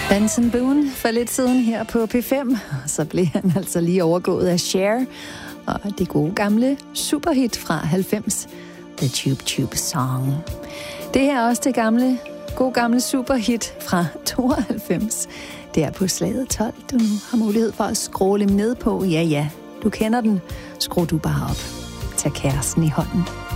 Benson Boone for lidt siden her på P5, og så blev han altså lige overgået af Cher og det gode gamle superhit fra 90, The Tube Tube Song. Det her er også det gode gamle superhit fra 92. Det er på slaget 12, du nu har mulighed for at scrolle med på. Ja, du kender den. Skru du bare op. Tag kæresten i hånden.